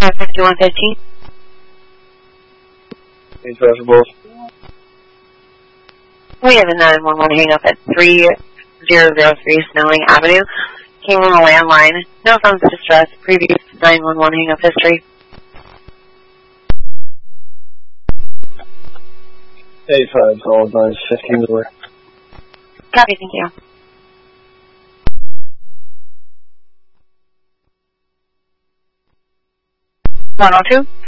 5115. These are both. We have a 911 hang up at 3003 Snelling Avenue. Came on a landline. No phones of distress. Previous 911 hang up history. 85 calls, 915 door. Copy, thank you. 102.